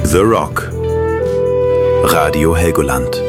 The Rock. Radio Helgoland.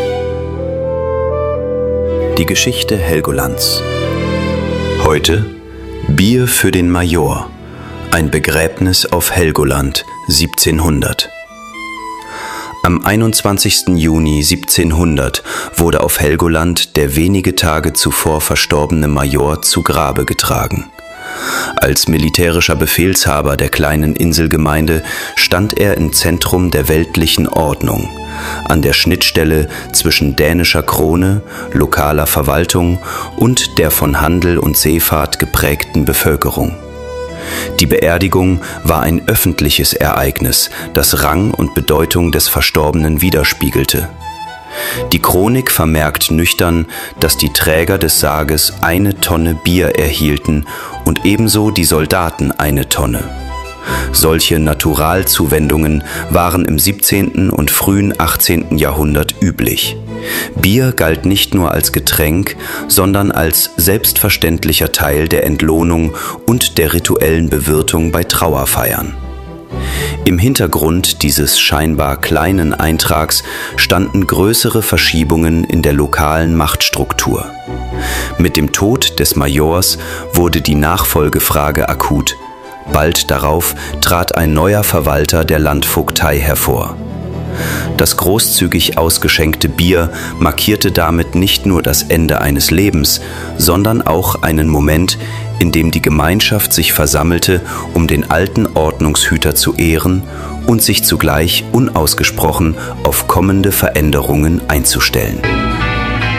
Die Geschichte Helgolands. Heute Bier für den Major. Ein Begräbnis auf Helgoland 1700. Am 21. Juni 1700 wurde auf Helgoland der wenige Tage zuvor verstorbene Major zu Grabe getragen. Als militärischer Befehlshaber der kleinen Inselgemeinde stand er im Zentrum der weltlichen Ordnung, an der Schnittstelle zwischen dänischer Krone, lokaler Verwaltung und der von Handel und Seefahrt geprägten Bevölkerung. Die Beerdigung war ein öffentliches Ereignis, das Rang und Bedeutung des Verstorbenen widerspiegelte. Die Chronik vermerkt nüchtern, dass die Träger des Sarges 1 Tonne Bier erhielten und ebenso die Soldaten 1 Tonne. Solche Naturalzuwendungen waren im 17. und frühen 18. Jahrhundert üblich. Bier galt nicht nur als Getränk, sondern als selbstverständlicher Teil der Entlohnung und der rituellen Bewirtung bei Trauerfeiern. Im Hintergrund dieses scheinbar kleinen Eintrags standen größere Verschiebungen in der lokalen Machtstruktur. Mit dem Tod des Majors wurde die Nachfolgefrage akut. Bald darauf trat ein neuer Verwalter der Landvogtei hervor. Das großzügig ausgeschenkte Bier markierte damit nicht nur das Ende eines Lebens, sondern auch einen Moment, in dem die Gemeinschaft sich versammelte, um den alten Ordnungshüter zu ehren und sich zugleich unausgesprochen auf kommende Veränderungen einzustellen.